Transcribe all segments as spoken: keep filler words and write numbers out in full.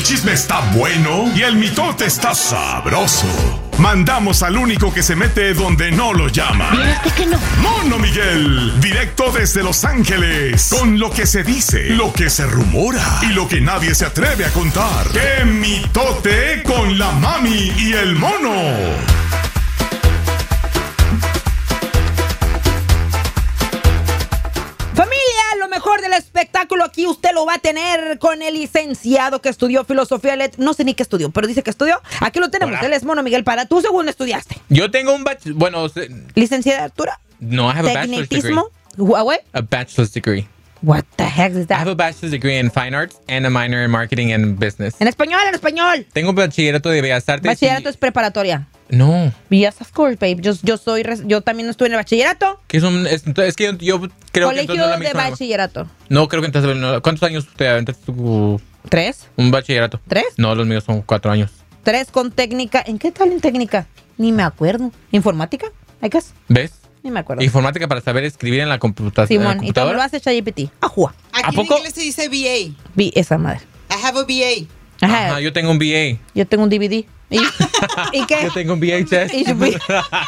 chisme está bueno y el mitote está sabroso. Mandamos al único que se mete donde no lo llama. ¿Viste que no? Mono Miguel, directo desde Los Ángeles, con lo que se dice, lo que se rumora y lo que nadie se atreve a contar. ¡Qué mitote con la mami y el mono! Lo mejor del espectáculo aquí usted lo va a tener con el licenciado que estudió filosofía. No sé ni qué estudió, pero dice que estudió. Aquí lo tenemos. Hola. Él es Mono Miguel Para. ¿Tú según estudiaste? Yo tengo un bach... Bueno... ¿Licenciatura? No, I have a bachelor's degree. What? A bachelor's degree. What the heck is that? I have a bachelor's degree in fine arts and a minor in marketing and business. En español, en español. Tengo un bachillerato de bellas artes. Bachillerato y... es preparatoria. No. Yes, of course, babe. Yo, yo soy, yo también estuve en el bachillerato. ¿Qué es un, es, es que yo, yo creo Colegio que entonces no es la de misma. bachillerato. No, creo que entonces no. ¿Cuántos años te aventaste tú? ¿Tres? Un bachillerato. ¿Tres? No, los míos son cuatro años. Tres con técnica. ¿En qué tal en técnica? Ni me acuerdo. ¿Informática? ¿Hay caso? ¿Ves? Ni me acuerdo. Informática para saber escribir en la computadora. Simón, y todo lo hace ChatGPT. Ajua. Aquí ¿A poco? en inglés se dice B A. Vi esa madre. I have a B A. Ajá. Ajá, yo tengo un B A. Yo tengo un D V D. ¿Y, ¿y qué? Yo tengo un V H S. Y yo fui-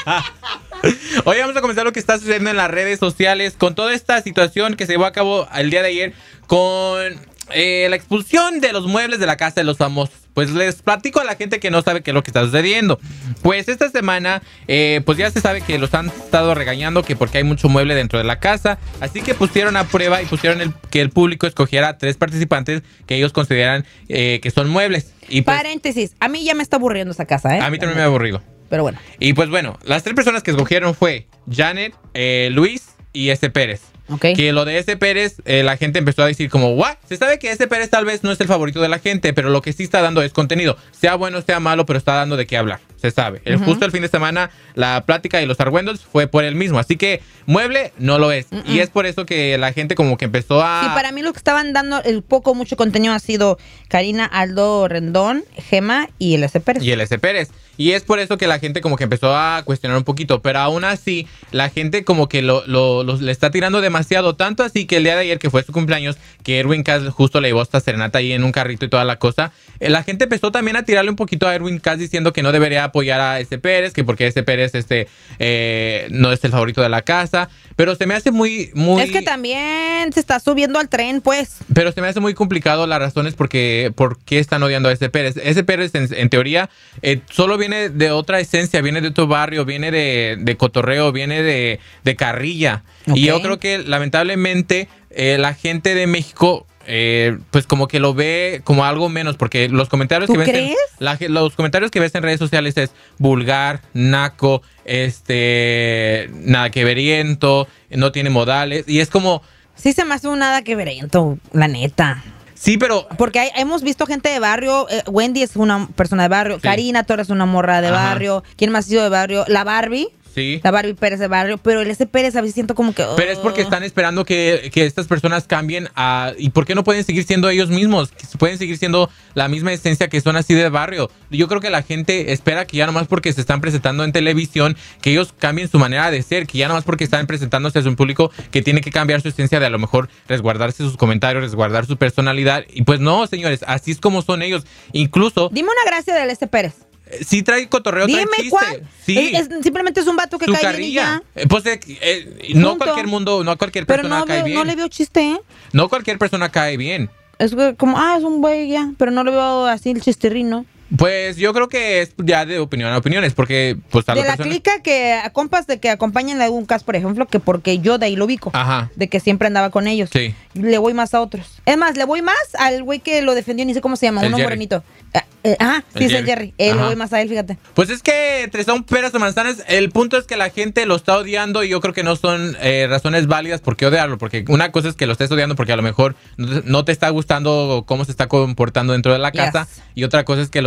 Hoy vamos a comenzar lo que está sucediendo en las redes sociales con toda esta situación que se llevó a cabo el día de ayer con eh, la expulsión de los muebles de la casa de los famosos. Pues les platico a la gente que no sabe qué es lo que está sucediendo. Pues esta semana, eh, pues ya se sabe que los han estado regañando que porque hay mucho mueble dentro de la casa. Así que pusieron a prueba y pusieron el, que el público escogiera a tres participantes que ellos consideran eh, que son muebles. Y pues, paréntesis, a mí ya me está aburriendo esa casa, ¿eh? a mí también me ha aburrido. Pero bueno. Y pues bueno, las tres personas que escogieron fue Janet, eh, Luis y S. Pérez. Okay. Que lo de S. Pérez, eh, la gente empezó a decir como, ¿what? Se sabe que S. Pérez tal vez no es el favorito de la gente, pero lo que sí está dando es contenido. Sea bueno, sea malo, pero está dando de qué hablar. Se sabe. El, Uh-huh. Justo el fin de semana, la plática y los argüendos fue por él mismo. Así que mueble no lo es. Uh-uh. Y es por eso que la gente como que empezó a... Sí, para mí lo que estaban dando el poco, mucho contenido ha sido Karina, Aldo Rendón, Gema y el S. Pérez. Y el S. Pérez. Y es por eso que la gente como que empezó a cuestionar un poquito. Pero aún así, la gente como que lo, lo, lo, le está tirando demasiado. Tanto así que el día de ayer, que fue su cumpleaños, que Erwin Cass justo le llevó esta serenata ahí en un carrito y toda la cosa, eh, la gente empezó también a tirarle un poquito a Erwin Cass diciendo que no debería apoyar a S. Pérez, que porque S. Pérez este, eh, no es el favorito de la casa. Pero se me hace muy, muy... Es que también se está subiendo al tren, pues. Pero se me hace muy complicado las razones porque, por qué están odiando a S. Pérez. S. Pérez, en, en teoría, eh, solo viene de otra esencia, viene de otro barrio, viene de, de cotorreo, viene de, de carrilla. Okay. Y yo creo que, lamentablemente, eh, la gente de México... Eh, pues como que lo ve como algo menos, porque los comentarios que ves en, la, los comentarios que ves en redes sociales es vulgar, naco, este nada que veriento, no tiene modales, y es como... Sí se me hace un nada que veriento, la neta. Sí, pero... Porque hay, hemos visto gente de barrio. eh, Wendy es una persona de barrio. Sí. Karina Torres es una morra de Ajá. barrio. ¿Quién más ha sido de barrio? La Barbie. Sí. La Barbie Pérez de barrio. Pero el S. Pérez a veces siento como que... Oh. Pero es porque están esperando que, que estas personas cambien a... ¿Y por qué no pueden seguir siendo ellos mismos? Que pueden seguir siendo la misma esencia que son así de barrio. Yo creo que la gente espera que ya nomás porque se están presentando en televisión, que ellos cambien su manera de ser. Que ya nomás porque están presentándose a un público, que tiene que cambiar su esencia de a lo mejor resguardarse sus comentarios, resguardar su personalidad. Y pues no, señores, así es como son ellos. Incluso... Dime una gracia del S. Pérez. Sí trae cotorreo, Dime trae chiste. Cuál. Sí. Es, es, simplemente es un vato que Su cae carrilla. bien y ya. Pues eh, eh, no cualquier mundo, no cualquier persona pero no cae veo, bien. no le veo chiste, ¿eh? No cualquier persona cae bien. Es como, ah, es un güey ya, pero no le veo así el chistirrino. Pues yo creo que es ya de opinión a opiniones, porque pues a de la persona... clica que a compas de que acompañan a algún caso, por ejemplo, que porque yo de ahí lo ubico. Ajá. De que siempre andaba con ellos. Sí. Le voy más a otros. Es más, le voy más al güey que lo defendió, ni sé cómo se llama, el uno Jerry. morenito. Ah, eh, ah sí, el es el Jerry. Eh, le voy más a él, fíjate. Pues es que entre son peras o manzanas, el punto es que la gente lo está odiando y yo creo que no son eh, razones válidas por qué odiarlo, porque una cosa es que lo estés odiando porque a lo mejor no te, no te está gustando cómo se está comportando dentro de la casa, yes. y otra cosa es que lo